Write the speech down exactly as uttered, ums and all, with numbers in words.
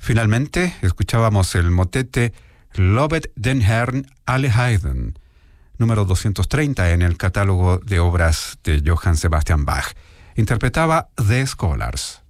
Finalmente, escuchábamos el motete Lovet den Herrn alle Heiden, número doscientos treinta en el catálogo de obras de Johann Sebastian Bach. Interpretaba The Scholars.